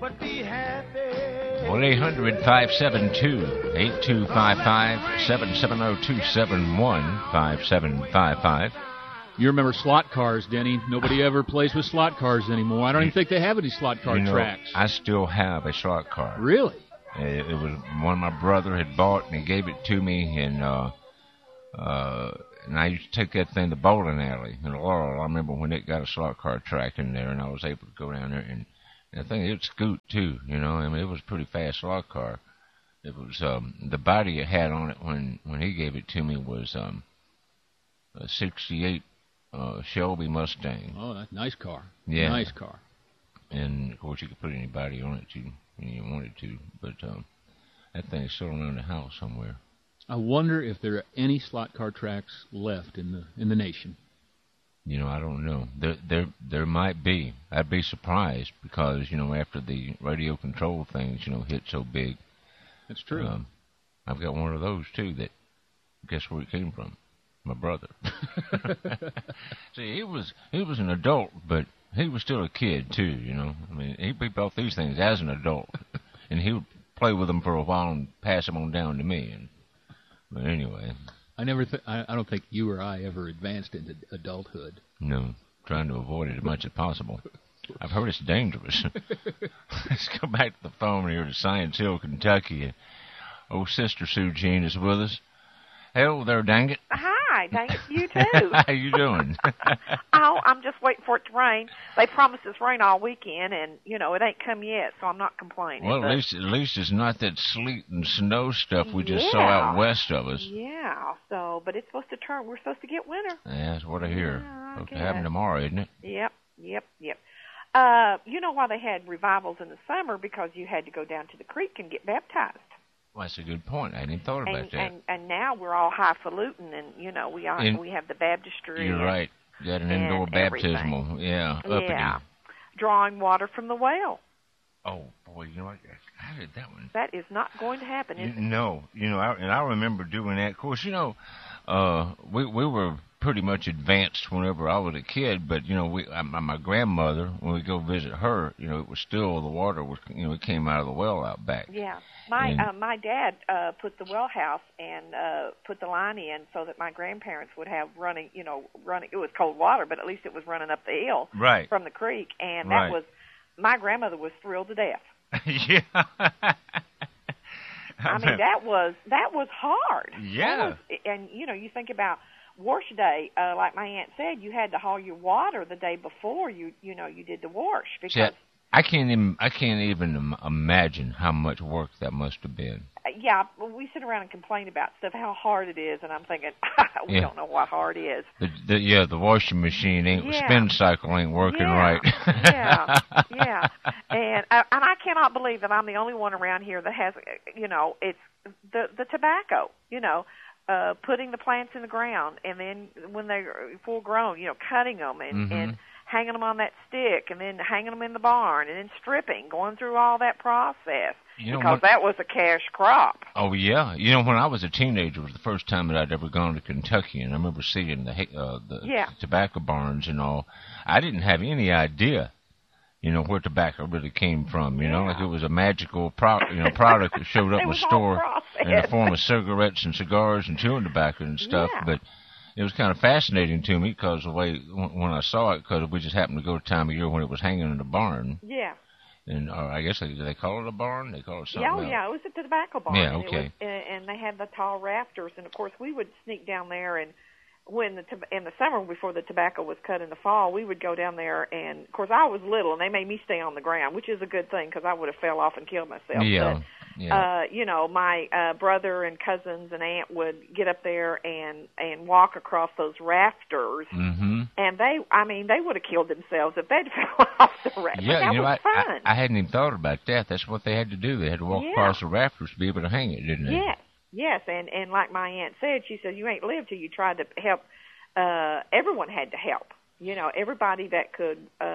But be happy. 1-800-572-8255, 770-271-5755. You remember slot cars, Denny. Nobody ever plays with slot cars anymore. I don't even think they have any slot car tracks. I still have a slot car. Really? It was one my brother had bought, and he gave it to me, and I used to take that thing to bowling alley in Laurel. I remember when it got a slot car track in there, and I was able to go down there, and I think it would scoot too, you know. I mean, it was a pretty fast slot car. It was the body it had on it when he gave it to me was a '68 Shelby Mustang. Oh, that's a nice car. Yeah, nice car. And of course, you could put any body on it when you wanted to, but that thing's still around the house somewhere. I wonder if there are any slot car tracks left in the nation. You know, I don't know. There might be. I'd be surprised because, you know, after the radio control things, you know, hit so big. That's true. I've got one of those too. That guess where it came from? My brother. See, he was an adult, but he was still a kid too. You know, I mean, he built these things as an adult, and he would play with them for a while and pass them on down to me. But anyway. I don't think you or I ever advanced into adulthood. No, trying to avoid it as much as possible. I've heard it's dangerous. Let's go back to the phone here to Science Hill, Kentucky. Old Sister Sue Jean is with us. Hello there, dang it. Hi, dang it, you too. How you doing? Oh, I'm just waiting for it to rain. They promised us rain all weekend, and, you know, it ain't come yet, so I'm not complaining. Well, at least it's not that sleet and snow stuff we just saw out west of us. Yeah, so, but it's supposed to turn. We're supposed to get winter. Yeah, that's what I hear. Yeah, Supposed to happen tomorrow, isn't it? Yep. You know why they had revivals in the summer? Because you had to go down to the creek and get baptized. Well, that's a good point. I hadn't even thought about that. And now we're all highfalutin, and, you know, we have the baptistry. You're right. You got an indoor baptismal. Everything. Yeah, uppity. Yeah. Drawing water from the well. Oh, boy, you know what? How did that one? That is not going to happen, is it? No. You know, I remember doing that. Of course, you know, we were pretty much advanced whenever I was a kid, but, you know, my grandmother, when we go visit her, you know, it was still, the water was, you know, it came out of the well out back. Yeah. My dad put the well house and put the line in so that my grandparents would have running, it was cold water, but at least it was running up the hill from the creek, and that was, my grandmother was thrilled to death. Yeah. I mean, that was hard. Yeah. And, you know, you think about wash day, like my aunt said, you had to haul your water the day before you did the wash, because I can't even imagine how much work that must have been. Yeah, we sit around and complain about stuff, how hard it is, and I'm thinking, we don't know what hard is. The washing machine spin cycle ain't working right. Yeah. And I cannot believe that I'm the only one around here that has, you know, it's the tobacco, you know, putting the plants in the ground, and then when they're full grown, you know, cutting them and hanging them on that stick, and then hanging them in the barn, and then stripping, going through all that process, because that was a cash crop. Oh, yeah. You know, when I was a teenager, it was the first time that I'd ever gone to Kentucky, and I remember seeing the tobacco barns and all. I didn't have any idea, you know, where tobacco really came from, you know, like it was a magical product that showed up in the store in the form of cigarettes and cigars and chewing tobacco and stuff, but it was kind of fascinating to me because the way when I saw it, because we just happened to go to time of year when it was hanging in the barn. Yeah. And I guess they call it a barn? They call it something else. Yeah, it was a tobacco barn. Yeah, okay. And they had the tall rafters, and of course we would sneak down there, and when in the summer before the tobacco was cut in the fall, we would go down there, and of course I was little, and they made me stay on the ground, which is a good thing because I would have fell off and killed myself. Yeah. You know, my brother and cousins and aunt would get up there and walk across those rafters, and they would have killed themselves if they'd fell off the rafters. Yeah, that was fun. I hadn't even thought about that. That's what they had to do. They had to walk across the rafters to be able to hang it, didn't they? Yes, and like my aunt said, she said, you ain't lived till you tried to help. Everyone had to help. You know, everybody that could,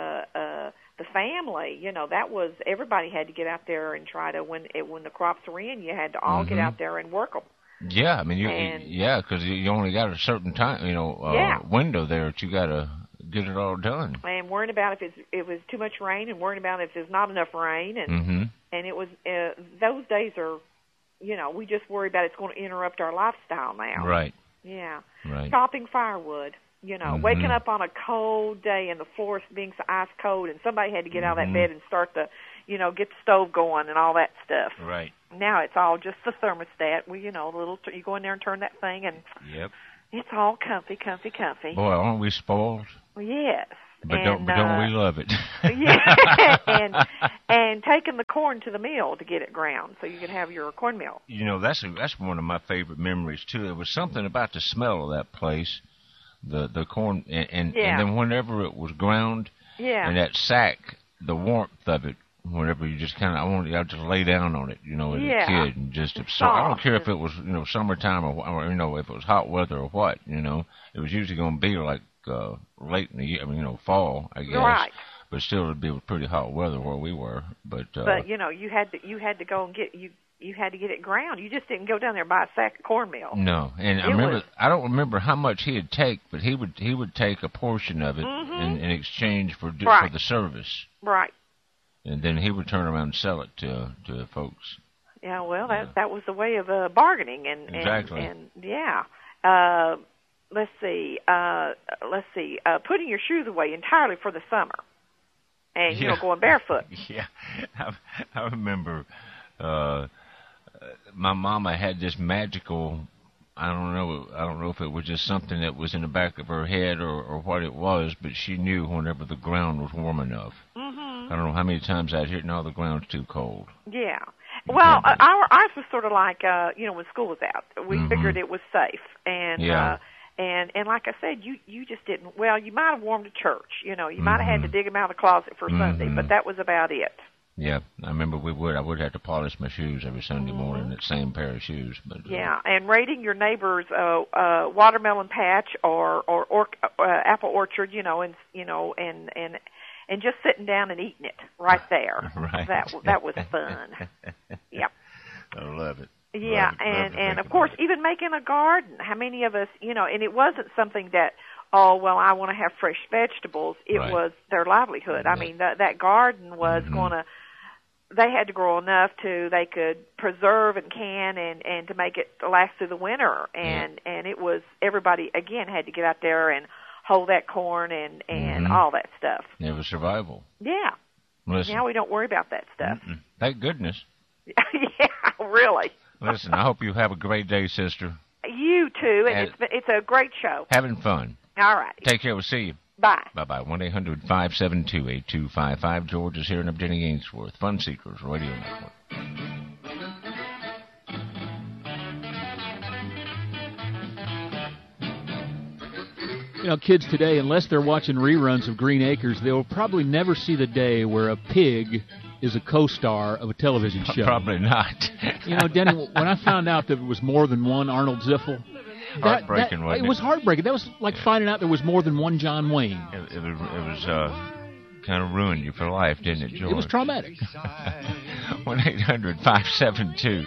the family, you know, that was, everybody had to get out there and try to, when the crops were in, you had to all get out there and work them. Yeah, I mean, because you only got a certain time, window there that you got to get it all done. And worrying about if it was too much rain, and worrying about if there's not enough rain, and and it was those days are, we just worry about it's going to interrupt our lifestyle now. Right. Yeah. Right. Chopping firewood. Waking up on a cold day and the floor being so ice cold, and somebody had to get out of that bed and start the, get the stove going and all that stuff. Right. Now it's all just the thermostat. You go in there and turn that thing, and it's all comfy. Boy, aren't we spoiled? Yes. But don't we love it? Yeah. And taking the corn to the mill to get it ground so you can have your cornmeal. That's one of my favorite memories too. There was something about the smell of that place. The corn, and then whenever it was ground, and that sack, the warmth of it, whenever you just I'd just lay down on it, as a kid, and just absorb. I don't care if it was, summertime or if it was hot weather or what, it was usually going to be like late in the year, fall, I guess. Right. But still, it'd be pretty hot weather where we were. But you had to go and get You had to get it ground. You just didn't go down there and buy a sack of cornmeal. No, and I don't remember how much he'd take, but he would take a portion of it in exchange for the service. Right. And then he would turn around and sell it to folks. Yeah, well, that was the way of bargaining, and exactly. And let's see, putting your shoes away entirely for the summer, and going barefoot. Yeah, I remember. My mama had this magical, I don't know if it was just something that was in the back of her head or what it was, but she knew whenever the ground was warm enough. I don't know how many times I'd hear it, no, the ground's too cold. Yeah. Well, ours was sort of like, when school was out, we figured it was safe. And, and like I said, you just didn't, you might have warmed a church, you might have had to dig them out of the closet for Sunday, but that was about it. Yeah, I remember I would have to polish my shoes every Sunday morning, that same pair of shoes. But and raiding your neighbor's watermelon patch or apple orchard, and just sitting down and eating it right there. Right. That was fun. Yep. I love it. Yeah, and of course, even making a garden. How many of us, and it wasn't something that, I want to have fresh vegetables. It was their livelihood. I mean, that garden was going to, they had to grow enough they could preserve and can and to make it last through the winter. And it was, everybody, again, had to get out there and hold that corn and all that stuff. It was survival. Yeah. Listen, now we don't worry about that stuff. Thank goodness. Yeah, really. Listen, I hope you have a great day, sister. You too, and it's a great show. Having fun. All right. Take care. We'll see you. Bye. Bye-bye. 1-800-572-8255. George is here, and I'm Jenny Ainsworth. Fun Seekers Radio Network. Kids today, unless they're watching reruns of Green Acres, they'll probably never see the day where a pig is a co-star of a television show. Probably not. Denny, when I found out that it was more than one Arnold Ziffel, heartbreaking, wasn't it? It was heartbreaking. That was like finding out there was more than one John Wayne. It was kind of ruined you for life, didn't it, George? It was traumatic. 1-800-572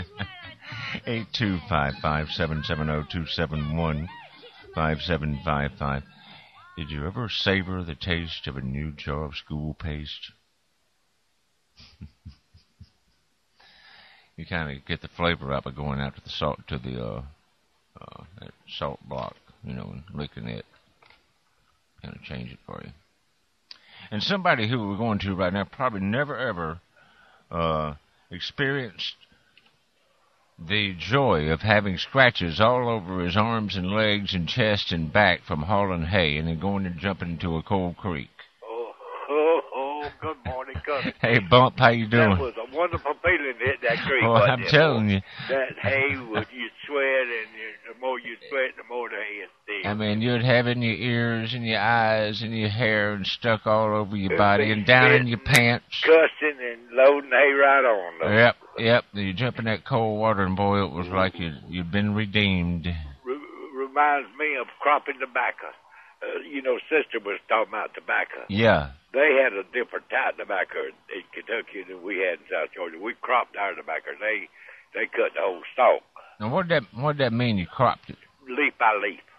8255 770-271-5755. Did you ever savor the taste of a new jar of school paste? You kind of get the flavor out by going out to the salt that salt block, and licking it. Kind of change it for you. And somebody who we're going to right now probably never ever experienced the joy of having scratches all over his arms and legs and chest and back from hauling hay and then going and jumping into a cold creek. Oh, good morning, cousin. Hey, Bump, how you doing? That was a wonderful feeling to hit that creek. Oh, I'm telling you. That hay, you'd sweat, and the more you sweat, the more the hay is thick. I mean, you'd have in your ears and your eyes and your hair and stuck all over your body and down in your pants. Cussing and loading hay right on them. Yep. You jump in that cold water, and boy, it was like you'd been redeemed. Reminds me of cropping tobacco. Sister was talking about tobacco. Yeah. They had a different type of tobacco in Kentucky than we had in South Georgia. We cropped our tobacco. They cut the whole stalk. Now, what'd that mean, you cropped it? Leaf by leaf.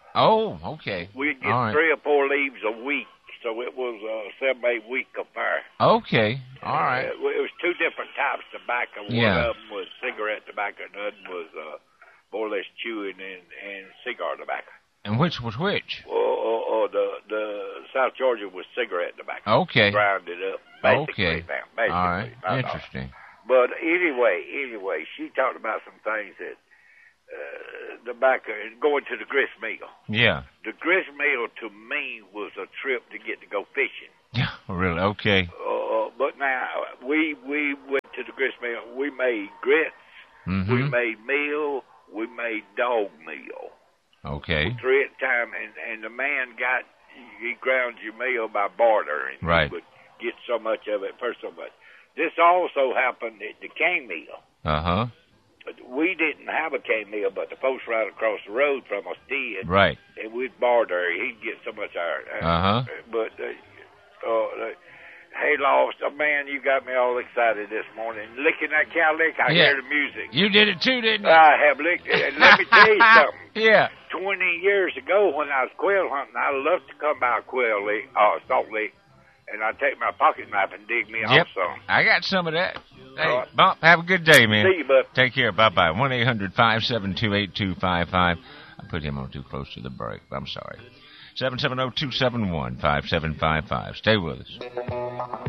Oh, okay. We'd get 3 or 4 leaves a week, so it was a 7-8 week affair. Okay, all right. It was 2 different types of tobacco. Yeah. One of them was cigarette tobacco, and the other was more or less chewing and cigar tobacco. And which was which? The South Georgia was cigarette tobacco. Okay. Ground it up. Basically, Okay. Basically, All right. Interesting. But anyway, she talked about some things that tobacco, going to the grist mill. Yeah. The grist mill to me was a trip to get to go fishing. Yeah, really? Okay. But now, we went to the grist mill. We made grits. Mm-hmm. We made meal. We made dog meal. Okay. 3 at a time, and the man he ground your meal by barter, and right. he would get so much of it for so much. This also happened at the cane mill. Uh-huh. We didn't have a cane mill, but the folks right across the road from us did. Right. And we'd barter. He'd get so much iron. Uh-huh. But, hey, Lost, man, you got me all excited this morning. Licking that cow lick, I hear the music. You did it too, didn't you? I have licked it. And let me tell you something. Yeah. 20 years ago when I was quail hunting, I loved to come by a quail lick, salt lick, and I'd take my pocket knife and dig me off some. I got some of that. Hey, Bump, have a good day, man. See you, bud. Take care. Bye-bye. 1-800-572-8255. I put him on too close to the break. I'm sorry. 770-271-5755. Stay with us.